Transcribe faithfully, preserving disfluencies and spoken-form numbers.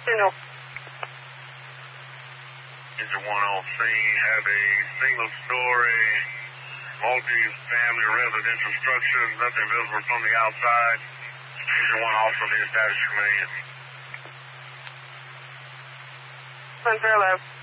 Signal. Engine one on scene, have a single-story, multi-family residential structure, nothing visible from the outside. Engine one also needs status command. one zero.